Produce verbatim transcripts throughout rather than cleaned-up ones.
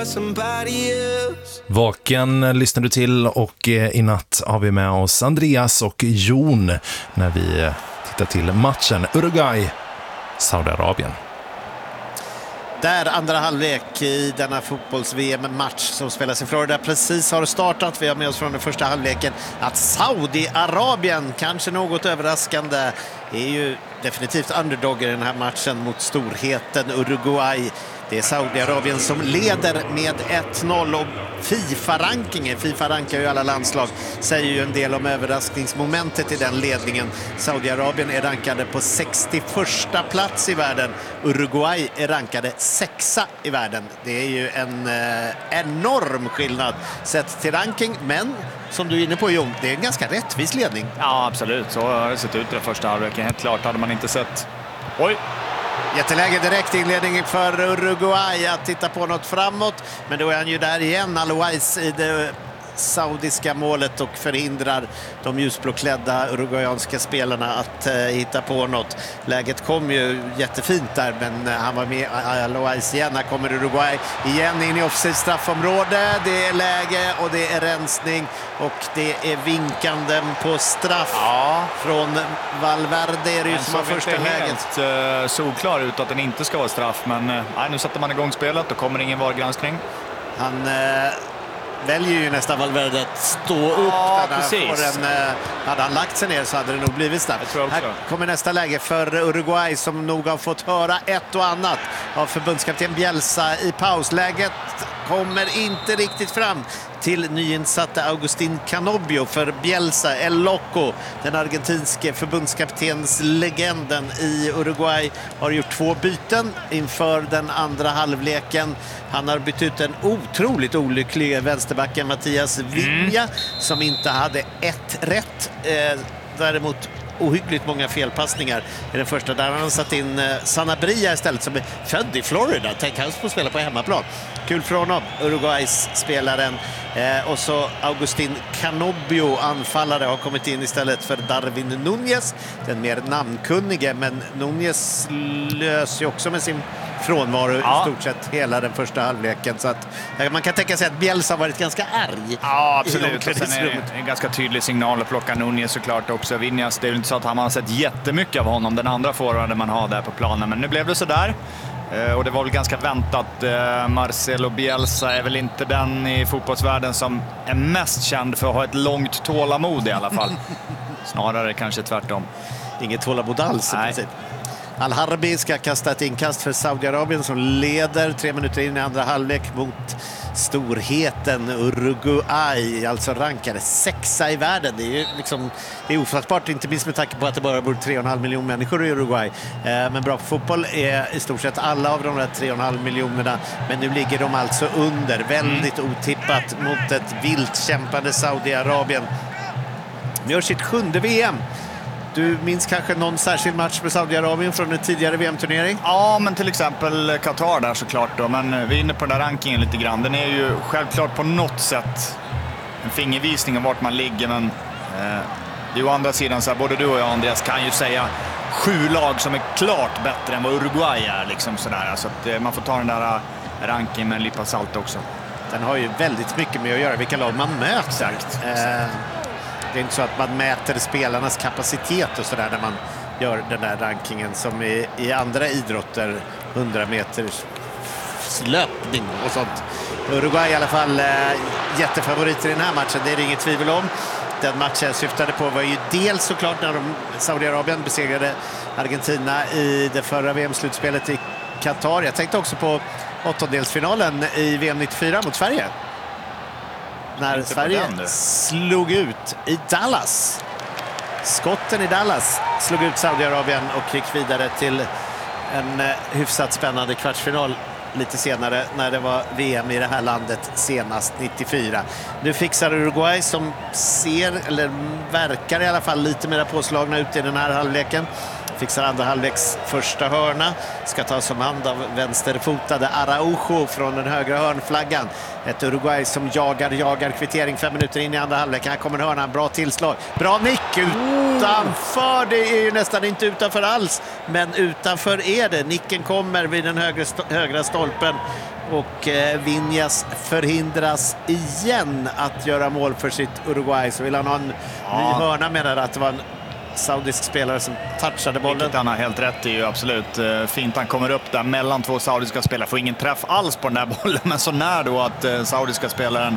Vaken lyssnar du till och i natt har vi med oss Andreas och Jon när vi tittar till matchen Uruguay-Saudiarabien. Där andra halvlek i denna fotbolls-V M-match som spelas i Florida precis har startat. Vi har med oss från den första halvleken att Saudiarabien, kanske något överraskande, är ju definitivt underdog i den här matchen mot storheten Uruguay. Det är Saudiarabien som leder med ett noll och FIFA-rankingen, FIFA rankar ju alla landslag, säger ju en del om överraskningsmomentet i den ledningen. Saudiarabien är rankade på sextioförsta plats i världen. Uruguay är rankade sexa i världen. Det är ju en eh, enorm skillnad sett till ranking, men som du är inne på, Jon, det är en ganska rättvis ledning. Ja, absolut. Så har det sett ut i den första halvleken. Helt klart hade man inte sett... Oj! Jätteläge direkt inledning för Uruguay att titta på något framåt. Men då är han ju där igen, Alouais, i det saudiska målet och förhindrar de ljusblåklädda uruguayanska spelarna att eh, hitta på något. Läget kom ju jättefint där, men eh, han var med Alouais igen. Här kommer Uruguay igen in i offside straffområde. Det är läge och det är rensning och det är vinkanden på straff ja. från Valverde. Är det ju som har första läget. Helt uh, solklar ut att den inte ska vara straff, men uh, nej, nu sätter man igång spelet. Då kommer ingen vargranskning. Han... Uh, väljer ju nästan Valverde att stå upp. Ja, där precis. En, eh, hade han lagt sig ner så hade det nog blivit straff. Här kommer nästa läge för Uruguay som nog har fått höra ett och annat av förbundskapten Bielsa i pausläget. Kommer inte riktigt fram till nyinsatte Agustín Canobbio för Bielsa, El Loco, den argentinske förbundskaptenslegenden i Uruguay, har gjort två byten inför den andra halvleken. Han har bytt ut en otroligt olycklig vänsterbacken Mattias Viña mm. som inte hade ett rätt. Eh, däremot ohyggligt många felpassningar i den första. Där har han satt in eh, Sanabria istället, som är född i Florida. Tänk han på att spela på hemmaplan. Kul för honom, Uruguays spelaren. Eh, och så Agustín Canobbio, anfallare, har kommit in istället för Darwin Núñez, den mer namnkunnige. Men Núñez löser ju också med sin frånvaro ja. i stort sett hela den första halvleken. Så att man kan tänka sig att Bielsa har varit ganska arg. Ja, absolut. Och sen är det en ganska tydlig signal att plocka Núñez såklart också. Viñas, det är ju inte så att han har sett jättemycket av honom, den andra forwarden man har där på planen. Men nu blev det så där. Och det var väl ganska väntat. Marcelo Bielsa är väl inte den i fotbollsvärlden som är mest känd för att ha ett långt tålamod i alla fall. Snarare kanske tvärtom. Inget tålamod alls i princip. Al-Harbi ska kasta ett inkast för Saudiarabien som leder tre minuter in i andra halvlek mot storheten Uruguay, alltså rankade sexa i världen. Det är ju liksom, det är ofattbart, inte minst med tanke på att det bara bor tre och en halv miljon människor i Uruguay. Eh, men bra på fotboll är i stort sett alla av de där tre och en halv miljonerna. Men nu ligger de alltså under, väldigt mm. otippat mot ett vilt kämpande Saudiarabien. De gör sitt sjunde V M. Du minns kanske någon särskild match med Saudiarabien från en tidigare V M-turnering? Ja, men till exempel Qatar där såklart då. Men vi är inne på den där rankingen lite grann. Den är ju självklart på något sätt en fingervisning om vart man ligger. Men eh, det är å andra sidan så här, både du och jag, Andreas, kan ju säga sju lag som är klart bättre än vad Uruguay är. Liksom sådär. Så att eh, man får ta den där rankingen med en lipa salt också. Den har ju väldigt mycket med att göra vilka lag man möter. Exakt. Eh, Det är inte så att man mäter spelarnas kapacitet och sådär när man gör den där rankingen som i, i andra idrotter, hundra meters löpning och sånt. Uruguay i alla fall eh, jättefavoriter i den här matchen, det är det inget tvivel om. Den matchen jag syftade på var ju dels såklart när de, Saudiarabien besegrade Argentina i det förra V M-slutspelet i Qatar. Jag tänkte också på åttondelsfinalen i V M nittiofyra mot Sverige. När Sverige slog ut i Dallas. Skotten i Dallas slog ut Saudiarabien och gick vidare till en eh, hyfsat spännande kvartsfinal lite senare när det var V M i det här landet senast nittiofyra. Nu fixar Uruguay som ser, eller verkar i alla fall, lite mer påslagna ut i den här halvleken. Fixar andra halvleks första hörna. Ska tas som hand av vänsterfotade Araujo från den högra hörnflaggan. Ett Uruguay som jagar, jagar kvittering fem minuter in i andra halvlek. Här kommer hörnan, bra tillslag. Bra nick utanför. Det är ju nästan inte utanför alls. Men utanför är det. Nicken kommer vid den högra, st- högra stolpen. och eh, Viñas förhindras igen att göra mål för sitt Uruguay. Så vill han ha en ja. ny hörna, menar att det var en saudisk spelare som touchade bollen. Vilket han har helt rätt i, ju absolut. Fint han kommer upp där mellan två saudiska spelare. Får ingen träff alls på den där bollen, men så när då att eh, saudiska spelaren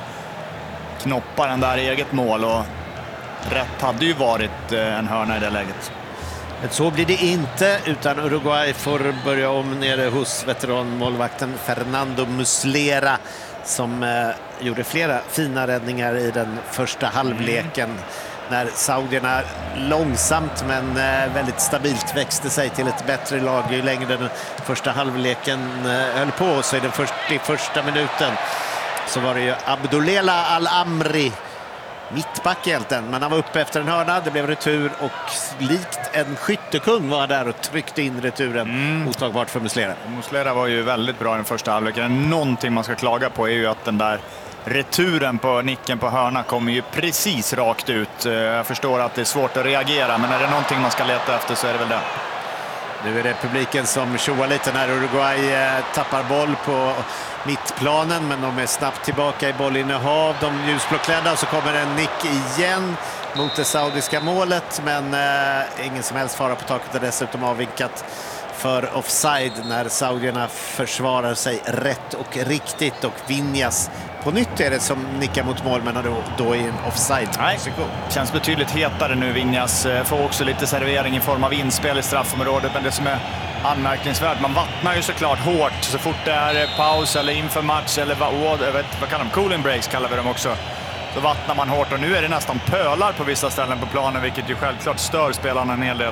knoppar den där i eget mål, och rätt hade ju varit eh, en hörna i det läget. Men så blir det inte, utan Uruguay får börja om nere hos veteranmålvakten Fernando Muslera som eh, gjorde flera fina räddningar i den första halvleken. Mm. När saudierna långsamt men eh, väldigt stabilt växte sig till ett bättre lag ju längre den första halvleken eh, höll på. Så i den fyrtioförsta minuten så var det ju Abdulela Al-Amri, mittback egentligen, men han var uppe efter en hörna, det blev retur och likt en skyttekung var där och tryckte in returen. Mm. Otagbart för Muslera. Muslera var ju väldigt bra i den första halvleken. Någonting man ska klaga på är ju att den där returen på nicken på hörna kommer ju precis rakt ut. Jag förstår att det är svårt att reagera, men är det någonting man ska leta efter så är det väl det. Nu är det publiken som tjoar lite när Uruguay tappar boll på mittplanen, men de är snabbt tillbaka i bollinnehav. De ljusblåklädda, och så kommer en nick igen mot det saudiska målet, men eh, ingen som helst fara på taket, och dessutom avvinkat för offside när saudierna försvarar sig rätt och riktigt, och Viñas på nytt är det som nickar mot mål, men då, då i en offside-position. Känns betydligt hetare nu. Viñas får också lite servering i form av inspel i straffområdet, men det som är anmärkningsvärt, man vattnar ju såklart hårt så fort det är paus eller inför match eller vad, jag vet, vad kallar de? Cooling breaks kallar vi dem också. Så vattnar man hårt, och nu är det nästan pölar på vissa ställen på planen, vilket ju självklart stör spelarna en hel del.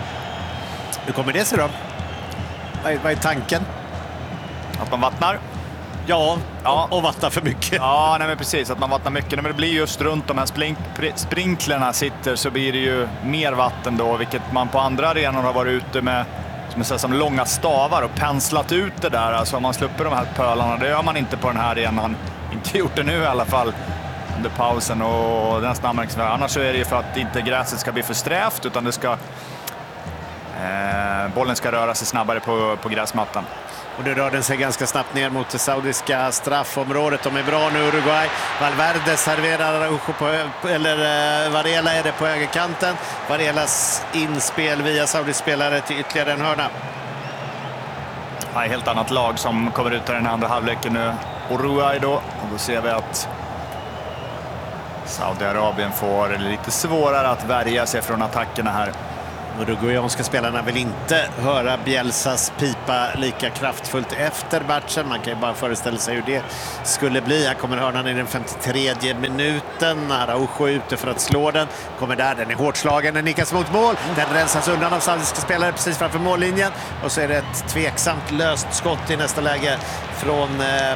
Hur kommer det sig då? Vad är, vad är tanken? Att man vattnar? Ja, ja. Och, och vattnar för mycket. Ja, nej men precis. Att man vattnar mycket. Men det blir just runt de här splink, sprinklerna sitter, så blir det ju mer vatten då. Vilket man på andra arenor har varit ute med som, säga, som långa stavar och penslat ut det där. Alltså om man släpper de här pölarna. Det gör man inte på den här arenan. Inte gjort det nu i alla fall under pausen. Och den snabbmärkningsvärd. Annars så är det ju för att inte gräset ska bli för strävt, utan det ska... Eh, bollen ska röra sig snabbare på, på gräsmattan. Och nu rör den sig ganska snabbt ner mot det saudiska straffområdet. De är bra nu, Uruguay. Valverde serverar Araujo på, eller eh, Varela är det på högerkanten. Varelas inspel via saudisk spelare till ytterligare en hörna. Ja, helt annat lag som kommer ut i den andra halvleken nu. Uruguay då. Och då ser vi att Saudiarabien får lite svårare att värja sig från attackerna här. Uruguayanska spelarna vill inte höra Bielsas pipa lika kraftfullt efter matchen. Man kan ju bara föreställa sig hur det skulle bli. Här kommer hörnan i den femtiotredje minuten. Araujo är ute för att slå den. Kommer där, den är hårt slagen, den nickas mot mål. Den rensas undan av saudiska spelare precis framför mållinjen. Och så är det ett tveksamt löst skott i nästa läge från eh,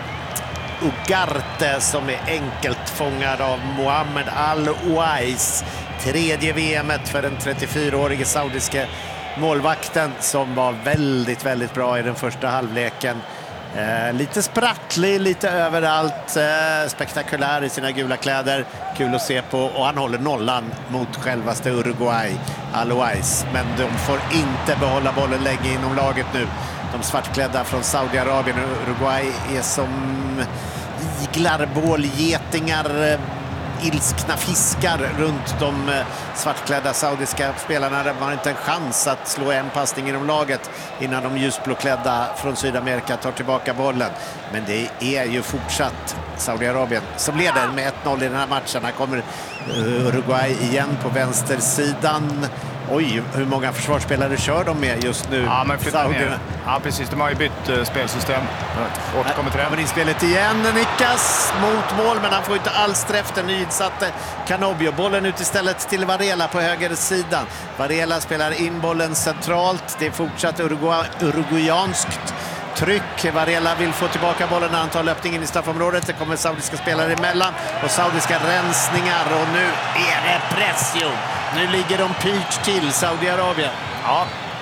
Ugarte som är enkelt fångad av Mohamed Al-Ouais. Tredje V M-et för den trettiofyraårige saudiske målvakten som var väldigt, väldigt bra i den första halvleken. Eh, lite sprattlig, lite överallt, eh, spektakulär i sina gula kläder. Kul att se på, och han håller nollan mot självaste Uruguay, Al-Ouais. Men de får inte behålla bollen länge inom laget nu. De svartklädda från Saudiarabien. Uruguay är som iglar, bålgetingar, ilskna fiskar runt de svartklädda saudiska spelarna. Det var inte en chans att slå en passning inom laget innan de ljusblåklädda från Sydamerika tar tillbaka bollen. Men det är ju fortsatt Saudiarabien som leder med ett noll i den här matchen. Här kommer Uruguay igen på vänstersidan. Oj, hur många försvarsspelare kör de med just nu? Ja, men ja, precis. De har ju bytt uh, spelsystem. Återkommer till det. Här inspelet igen. Nickas mot mål, men han får inte alls träff den nyinsatte Canobio. Bollen ut istället till Varela på höger sidan. Varela spelar in bollen centralt. Det är fortsatt Uruguay, uruguayanskt tryck. Varela vill få tillbaka bollen när han tar löpningen i straffområdet. Det kommer saudiska spelare emellan och saudiska rensningar. Och nu är det pression. Nu ligger de pyrt till Saudiarabien. Ja.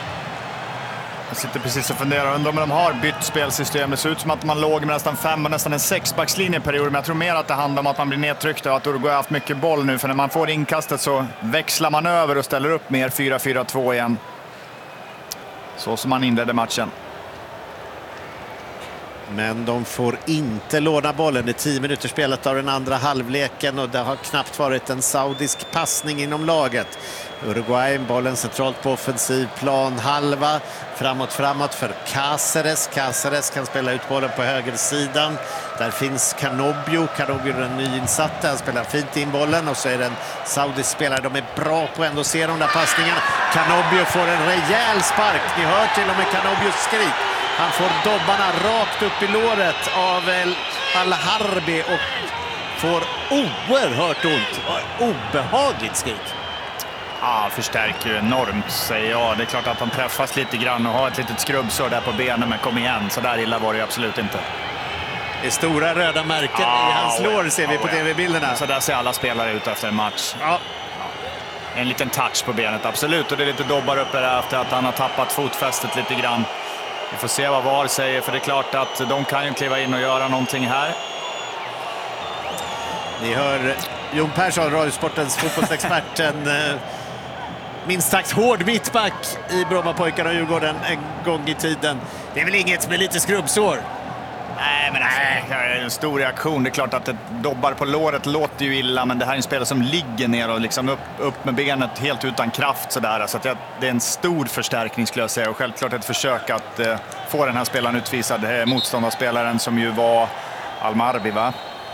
Jag sitter precis och funderar. Undrar om de har bytt spelsystem. Det ser ut som att man låg med nästan fem och nästan en sexbackslinje period. Men jag tror mer att det handlar om att man blir nedtryckt och att Uruguay har haft mycket boll nu. För när man får inkastet så växlar man över och ställer upp mer fyra fyra två igen. Så som man inledde matchen. Men de får inte låna bollen. Det är tio minuter spelat av den andra halvleken och det har knappt varit en saudisk passning inom laget. Uruguay, bollen centralt på offensiv plan, halva framåt framåt för Cáceres. Cáceres kan spela ut bollen på högersidan. Där finns Canobio. Canobio är en nyinsatt. Han spelar fint in bollen och så är det en saudisk spelare. De är bra på ändå att se de där passningarna. Canobio får en rejäl spark. Ni hör till och med Canobios skrik. Han får dobbarna rakt upp i låret av El Al-Harbi och får oerhört ont. Obehagligt skrik. Ja, förstärker ju enormt, säger jag. Det är klart att han träffas lite grann och har ett litet skrubbsår där på benen, men kom igen, så där illa var det ju absolut inte. Det är stora röda märken ah, i hans lår ser vi på T V-bilderna. Så där ser alla spelare ut efter en match. Ja. En liten touch på benet, absolut. Och det är lite dobbar uppe där efter att han har tappat fotfästet lite grann. Vi får se vad V A R säger, för det är klart att de kan ju kliva in och göra någonting här. Ni hör Jon Persson, Radiosportens fotbollsexpert, en eh, minst sagt hård mittback i Brommapojkarna och Djurgården en gång i tiden. Det är väl inget med lite skrubbsår? Nej, men nej, det är en stor reaktion. Det är klart att ett dobbar på låret låter ju illa, men det här är en spelare som ligger ner och liksom upp, upp med benet helt utan kraft sådär. Så att det, det är en stor förstärkning skulle jag säga, och självklart ett försök att eh, få den här spelaren utvisad. Eh, motståndarspelaren som ju var Al-Marbi, va?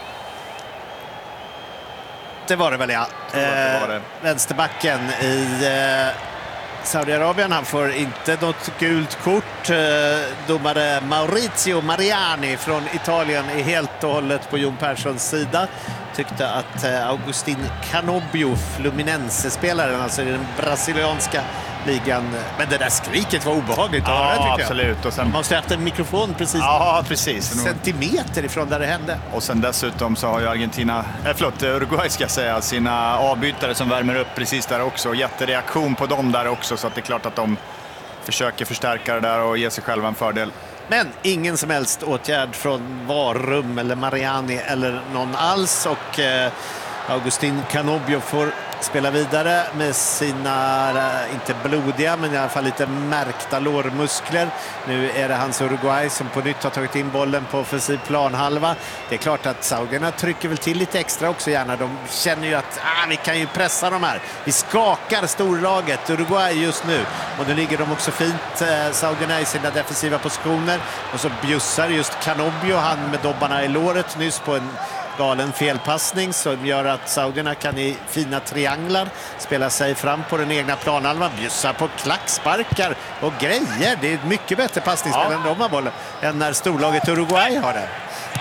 Det var det väl, ja. Eh, var det. Vänsterbacken i eh, Saudiarabien. Han får inte något gult kort. Eh, domare Maurizio Mariani från Italien är helt och hållet på Jon Perssons sida. Tyckte att eh, Augustin Canobio, Fluminense-spelaren, alltså i den brasilianska ligan. Men det där skriket var obehagligt att ja, höra, tycker absolut. jag. Och sen... Man måste ha haft en mikrofon precis, ja, precis. centimeter ifrån där det hände. Och sen dessutom så har ju Argentina, äh, förlåt, Uruguay ska jag säga, sina avbytare som värmer upp precis där också. Jättereaktion på dem där också, så att det är klart att de försöker förstärka det där och ge sig själva en fördel. Men ingen som helst åtgärd från Varum eller Mariani eller någon alls, och eh, Augustin Canobio får spela vidare med sina, inte blodiga, men i alla fall lite märkta lårmuskler. Nu är det hans Uruguay som på nytt har tagit in bollen på offensiv planhalva. Det är klart att saudierna trycker väl till lite extra också gärna. De känner ju att ah, vi kan ju pressa de här. Vi skakar storlaget Uruguay just nu. Och nu ligger de också fint, eh, saudierna, i sina defensiva positioner. Och så bjussar just Canobio, han med dobbarna i låret nyss, på en galen felpassning som gör att saudierna kan i fina trianglar spela sig fram på den egna planhalvan, bjussa på klacksparkar och grejer. Det är ett mycket bättre passningsspel ja. än de har bollen än när storlaget Uruguay har det.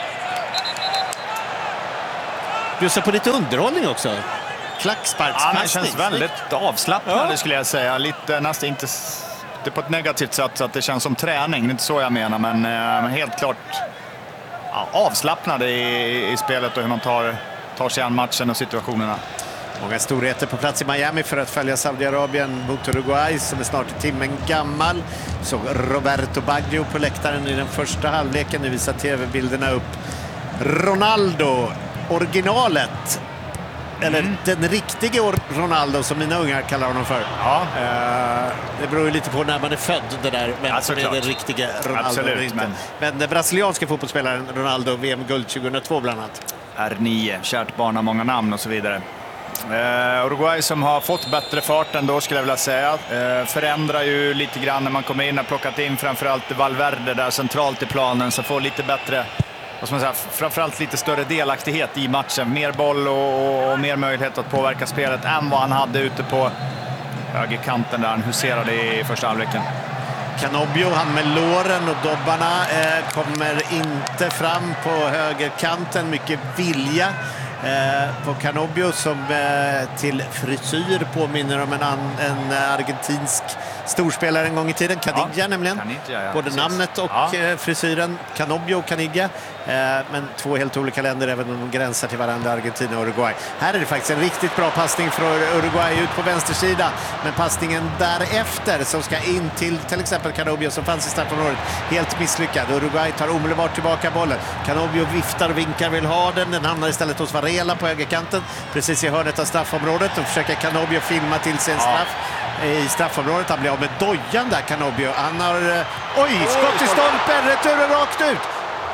Bjussa på lite underhållning också. Klacksparkspassning. Ja, det känns väldigt avslappnande, ja. skulle jag säga. Lite nästan inte, inte på ett negativt sätt, så att det känns som träning. Det är inte så jag menar, men eh, helt klart ja, avslappnade i, i spelet och hur man tar, tar sig an matchen och situationerna. Många storheter på plats i Miami för att följa Saudiarabien mot Uruguay som är snart timmen gammal. Så Roberto Baggio på läktaren i den första halvleken. Nu visar tv-bilderna upp Ronaldo, originalet. Eller mm. den riktiga Ronaldo som mina ungar kallar honom för. Ja. Uh, det beror ju lite på när man är född, det där, vem ja, som är den riktiga Ronaldo. Absolut, men... men den brasilianska fotbollsspelaren Ronaldo, V M-guld tjugohundratvå bland annat. R nio, kärt barn har många namn och så vidare. Uh, Uruguay som har fått bättre fart ändå, skulle jag vilja säga. Uh, förändrar ju lite grann när man kommer in och plockat in framförallt Valverde där centralt i planen, så får lite bättre, vad ska man säga, framförallt lite större delaktighet i matchen. Mer boll och, och, och mer möjlighet att påverka spelet än vad han hade ute på högerkanten där han huserade i första halvleken. Canobio, han med låren och dobbarna, eh, kommer inte fram på högerkanten. Mycket vilja eh, på Canobio som eh, till frisyr påminner om en, an, en argentinsk storspelare en gång i tiden, Caniggia ja, nämligen. Caniggia, ja, både precis. Namnet och ja. frisyren, Canobio och Caniggia. Eh, men två helt olika länder, även om de gränsar till varandra, Argentina och Uruguay. Här är det faktiskt en riktigt bra passning från Uruguay ut på vänster sida. Men passningen därefter som ska in till till exempel Canobio som fanns i straffområdet, helt misslyckad. Uruguay tar omedelbart tillbaka bollen. Canobio viftar och vinkar, vill ha den. Den hamnar istället hos Varela på högerkanten, precis i hörnet av straffområdet. Och försöker Canobio filma till sin straff. Ja. I straffområdet. Han blir av med dojan där, Canobio. Han har... Oj, skott i stolpen, returen rakt ut.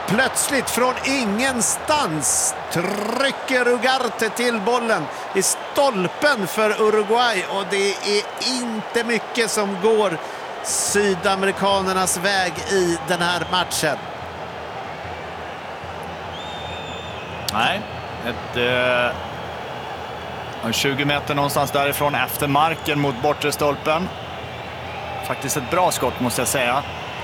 plötsligt från ingenstans trycker Ugarte till bollen i stolpen för Uruguay, och det är inte mycket som går sydamerikanernas väg i den här matchen. Nej, ett eh, tjugo meter någonstans därifrån efter marken mot bortre stolpen. Faktiskt ett bra skott måste jag säga.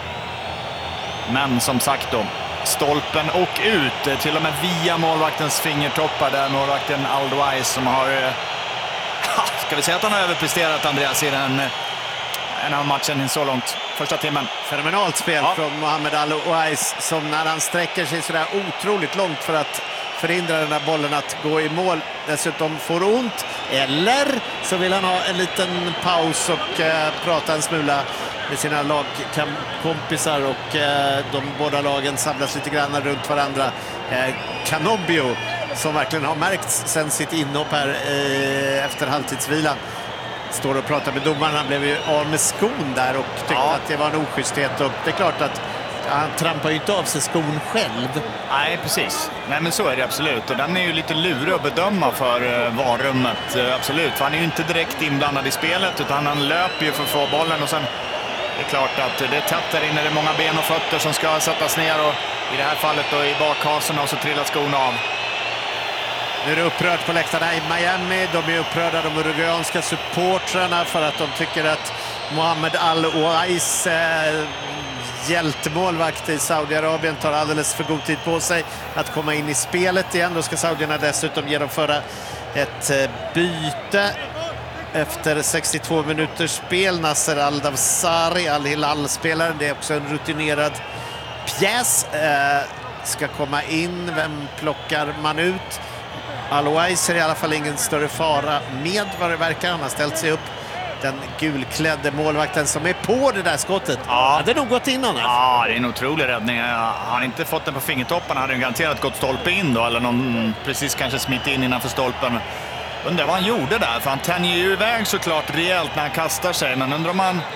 Men som sagt då, stolpen och ut, till och med via målvaktens fingertoppar där målvakten Aldo som har, eh, ska vi säga att han har överpresterat, Andreas, i den en av matchen så långt, första timmen. Fenomenalt spel ja. från Mohamed Al-Ouais, som när han sträcker sig sådär otroligt långt för att förhindra den här bollen att gå i mål, dessutom får ont, eller så vill han ha en liten paus och eh, prata en smula med sina lagkompisar, och eh, de båda lagen samlas lite grann runt varandra. Eh, Canobbio, som verkligen har märkts sen sitt inhopp här eh, efter halvtidsvilan, står och pratar med domaren. Han blev ju av med skon där och tyckte ja. att det var en oschysthet, och det är klart att han trampar ju inte av sig skon själv. Nej, precis. Nej, men så är det absolut. Och den är ju lite lurig att bedöma för uh, varummet. Uh, absolut. För han är ju inte direkt inblandad i spelet, utan han löper ju för att få bollen. Och sen det är klart att det är tätt där inne. Det är många ben och fötter som ska sättas ner. Och i det här fallet då i bakhasorna, och så trillar skon av. Nu är det upprört på läktarna i Miami. De är upprörda, de uruguayanska supportrarna, för att de tycker att Mohamed Al-Ouais eh, hjältemålvakt i Saudiarabien tar alldeles för god tid på sig att komma in i spelet igen. Då ska saudierna dessutom genomföra ett eh, byte efter sextiotvå minuters spel. Nasser Al-Dawsari, Al-Hilal-spelaren, det är också en rutinerad pjäs, eh, ska komma in. Vem plockar man ut? Al-Ouais är i alla fall ingen större fara med vad det verkar. Han har ställt sig upp, den gulklädde målvakten som är på det där skottet. Ja. Hade nog gått in annars. Ja, det är en otrolig räddning. Han har inte fått den på fingertopparna. Hade den garanterat gått stolpe in då, eller någon precis kanske smitt in innanför stolpen. Undrar vad han gjorde där, för han tänjer ju iväg såklart rejält när han kastar sig. Men undrar om han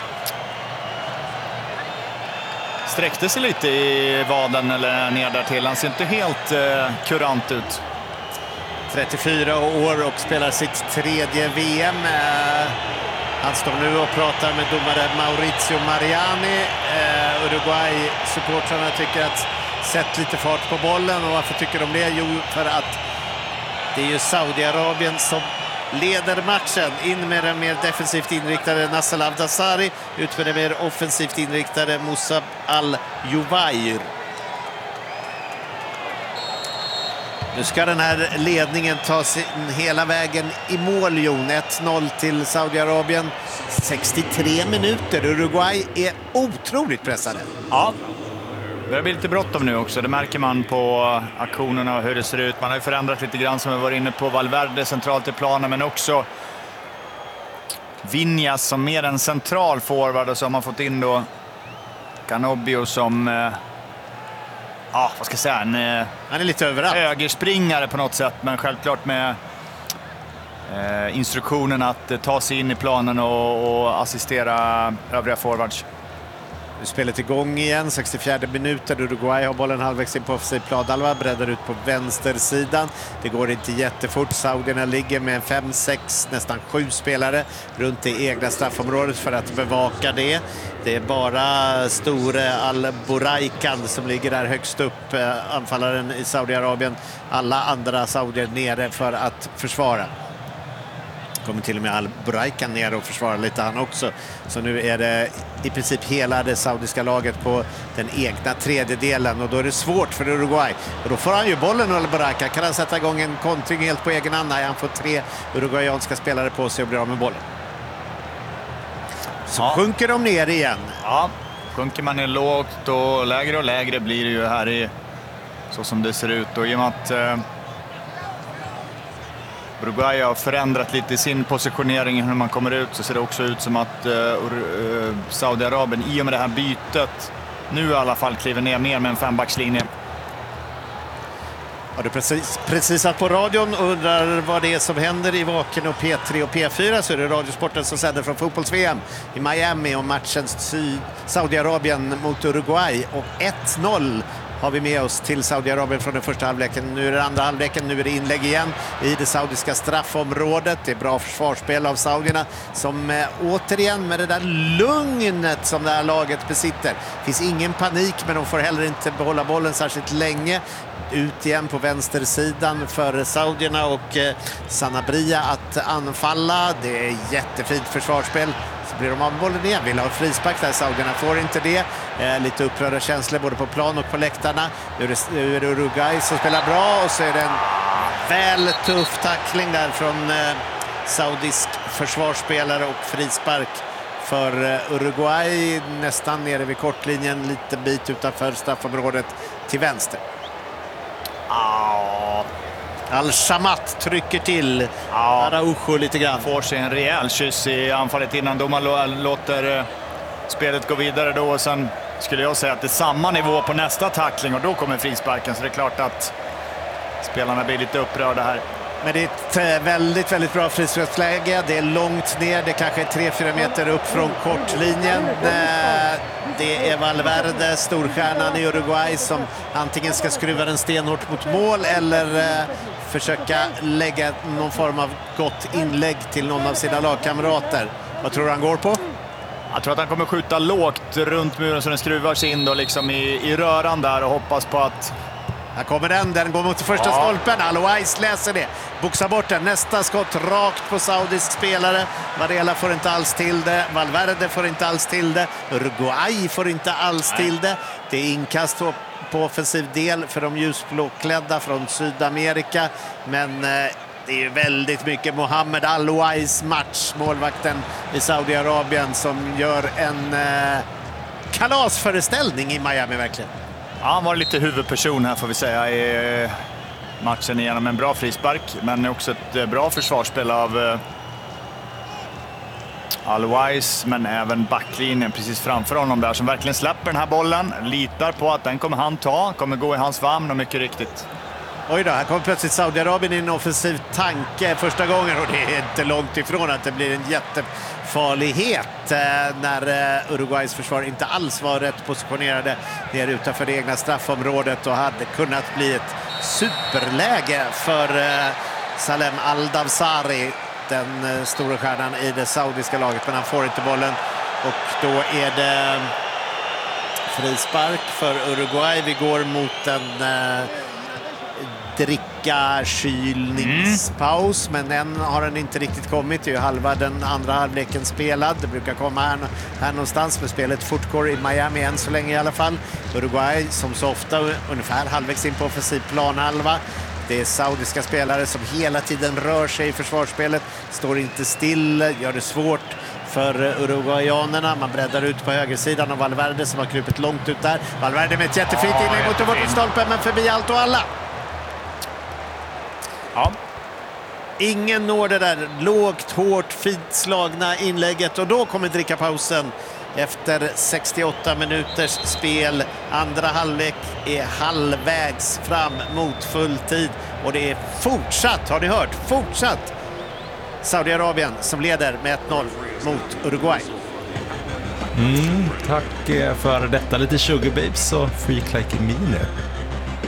sträckte sig lite i vaden eller ner där till. Han ser inte helt eh, kurant ut. trettiofyra år och spelar sitt tredje V M. Han står nu och pratar med domare Maurizio Mariani. Uruguay-supportrarna tycker att sätt lite fart på bollen. Och varför tycker de det? Jo, för att det är ju Saudiarabien som leder matchen. In med den mer defensivt inriktade Nasser Al-Dawsari, ut med den mer offensivt inriktade Musab Al-Juvair. Nu ska den här ledningen ta sig hela vägen i mål, Jon. ett noll till Saudiarabien. sextiotre minuter. Uruguay är otroligt pressade. Ja, det blir lite bråttom nu också. Det märker man på aktionerna och hur det ser ut. Man har ju förändrat lite grann, som vi var inne på. Valverde centralt i planen, men också Viñas som mer en central forward. Och så har man fått in då Canobbio som... Ja, vad ska jag säga, en han är lite överallt. Högerspringare på något sätt, men självklart med eh, instruktionen att eh, ta sig in i planen och, och assistera övriga forwards. Nu spelet igång igen, sextiofjärde minuten. Uruguay har bollen halvvägs in på offensiv planhalva, breddar ut på vänstersidan. Det går inte jättefort. Saudierna ligger med fem, sex, nästan sju spelare runt det egna straffområdet för att bevaka det. Det är bara store Al-Buraikan som ligger där högst upp, anfallaren i Saudiarabien. Alla andra saudier nere för att försvara. Kommer till och med Al-Buraikan ner och försvarar lite han också. Så nu är det i princip hela det saudiska laget på den egna tredjedelen, och då är det svårt för Uruguay. Och då får han ju bollen, Al-Buraikan. Kan han sätta igång en kontring helt på egen hand? Han får tre uruguayanska spelare på sig och blir av med bollen. Så ja. Sjunker de ner igen. Ja, sjunker man ner lågt och lägre och lägre blir det ju här i så som det ser ut. Och i och med att eh, Uruguay har förändrat lite i sin positionering hur man kommer ut, så ser det också ut som att uh, Saudiarabien i och med det här bytet nu i alla fall kliver ner mer med en fembackslinje. Har du precis, precis satt på radion och undrar vad det är som händer i Vaken och P tre och P fyra, så är det Radiosporten som sänder från fotbolls-V M i Miami om matchens Saudiarabien mot Uruguay, och ett noll har vi med oss till Saudiarabien från den första halvleken. Nu är det andra halvleken, nu är det inlägg igen i det saudiska straffområdet. Det är bra försvarsspel av saudierna som eh, återigen med det där lugnet som det här laget besitter. Det finns ingen panik, men de får heller inte behålla bollen särskilt länge. Ut igen på vänstersidan för saudierna och eh, Sanabria att anfalla. Det är jättefint försvarsspel. Så blir de av bollen igen. Vill ha frispark där. Saudierna får inte det. Eh, lite upprörda känslor både på plan och på läktarna. Nu är det, nu är det Uruguay som spelar bra och så är det en väl tuff tackling där från eh, saudisk försvarsspelare och frispark för eh, Uruguay. Nästan nere vid kortlinjen, lite bit utanför straffområdet till vänster. Ja. Al-Shamat trycker till Ja. Araujo lite grann. Får sig en rejäl kyss i anfallet innan domaren låter eh, spelet gå vidare då. Och sen skulle jag säga att det är samma nivå på nästa tackling och då kommer frisparken. Så det är klart att spelarna blir lite upprörda här. Men det är ett väldigt, väldigt bra frisparksläge. Det är långt ner, det kanske är tre fyra meter upp från kortlinjen. Det är Valverde, storstjärnan i Uruguay, som antingen ska skruva den stenhårt mot mål eller försöka lägga någon form av gott inlägg till någon av sina lagkamrater. Vad tror du han går på? Jag tror att han kommer skjuta lågt runt muren så den skruvar sig in då liksom i, i röran där och hoppas på att... Här kommer den, den går mot första ja. stolpen. Alois läser det. Boxar bort den. Nästa skott rakt på saudisk spelare. Varela får inte alls till det. Valverde får inte alls till det. Uruguay får inte alls Nej. till det. Det är inkast på, på offensiv del för de ljusblåklädda från Sydamerika. Men eh, det är väldigt mycket Mohamed Alois match. Målvakten i Saudiarabien som gör en eh, kalasföreställning i Miami verkligen. Ja, han var lite huvudperson här får vi säga i matchen igenom en bra frispark. Men också ett bra försvarsspel av Alois, men även backlinjen precis framför honom där som verkligen släpper den här bollen. Litar på att den kommer han ta, kommer gå i hans famn och mycket riktigt. Oj då, här kommer plötsligt Saudiarabien i en offensiv tanke första gången och det är inte långt ifrån att det blir en jättefarlighet eh, när eh, Uruguays försvar inte alls var rätt positionerade ner utanför det egna straffområdet och hade kunnat bli ett superläge för eh, Salem Al-Dawsari, den eh, stora stjärnan i det saudiska laget, men han får inte bollen och då är det frispark för Uruguay. Vi går mot en eh, dricka kylningspaus, mm. men än har den inte riktigt kommit. Det är ju halva den andra halvleken spelad. Det brukar komma här, här någonstans, med spelet fortgår i Miami än så länge i alla fall. Uruguay som så ofta ungefär halvvägs in på offensiv planhalva. Det är saudiska spelare som hela tiden rör sig i försvarsspelet, står inte still, gör det svårt för uruguayanerna. Man breddar ut på högersidan av Valverde som har krupit långt ut där. Valverde med ett jättefint oh, inlägg mot bortstolpen, men förbi allt och alla. Ja. Ingen når det där lågt, hårt, fint slagna inlägget och då kommer drickapausen efter sextioåtta minuters spel. Andra halvlek är halvvägs fram mot fulltid och det är fortsatt, har ni hört, fortsatt Saudiarabien som leder med ett noll mot Uruguay. Mm, tack för detta, lite sugar babes och freak like me nu.